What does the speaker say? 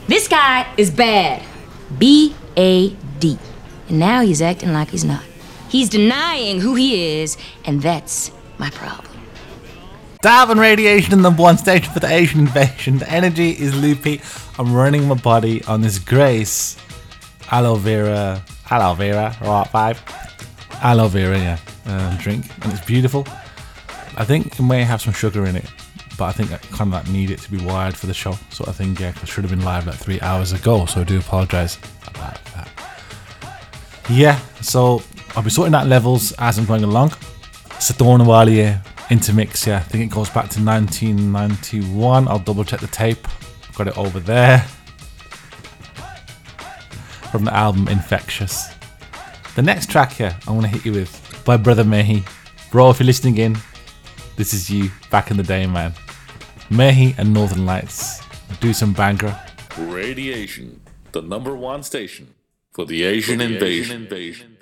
This guy is bad. B-A-D. And now he's acting like he's not. He's denying who he is, and that's my problem. Darwin Radiation, the number one station for the Asian invasion. The energy is loopy. I'm running my body on this Grace aloe vera, right vibe. Aloe vera, yeah, drink, and it's beautiful. I think it may have some sugar in it, but I think I kind of like need it to be wired for the show. So I think, I should have been live like 3 hours ago. So I do apologise about that. Yeah, so I'll be sorting out levels as I'm going along. Sadorn Walier Intermix, yeah, I think it goes back to 1991. I'll double check the tape. I've got it over there. From the album Infectious. The next track here I want to hit you with by Brother Mehi. Bro, if you're listening in, this is you back in the day, man. Mehi and Northern Lights. Do some banger. Radiation, the number one station for the Asian invasion.